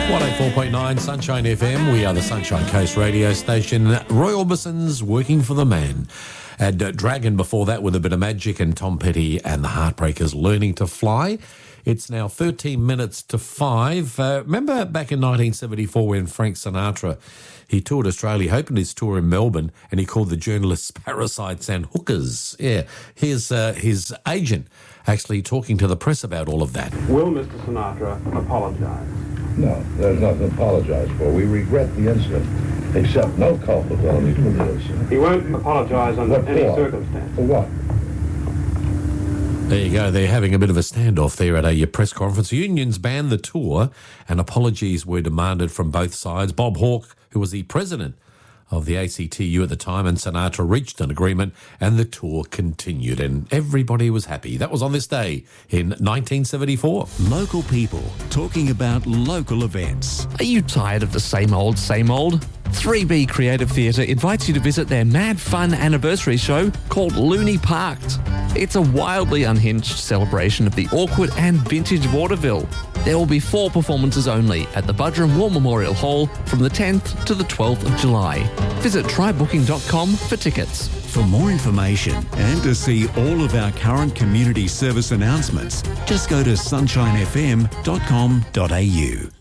104.9 Sunshine FM. We are the Sunshine Coast radio station. Roy Orbison's Working for the Man. And Dragon before that with a bit of magic, and Tom Petty and the Heartbreakers Learning to Fly. It's now 13 minutes to 5. Remember back in 1974 when Frank Sinatra, he toured Australia, he opened his tour in Melbourne, and he called the journalists parasites and hookers. Yeah, here's his agent actually talking to the press about all of that. Will Mr. Sinatra apologise? No, there's nothing to apologise for. We regret the incident, except no culpability for the incident. He won't apologise under any circumstance. For what? There you go. They're having a bit of a standoff there at a press conference. Unions banned the tour and apologies were demanded from both sides. Bob Hawke, who was the president of the ACTU at the time, and Sinatra reached an agreement and the tour continued and everybody was happy. That was on this day in 1974. Local people talking about local events. Are you tired of the same old, same old? 3B Creative Theatre invites you to visit their mad fun anniversary show called Looney Parked. It's a wildly unhinged celebration of the awkward and vintage vaudeville. There will be 4 performances only at the Budgeron War Memorial Hall from the 10th to the 12th of July. Visit trybooking.com for tickets. For more information and to see all of our current community service announcements, just go to sunshinefm.com.au.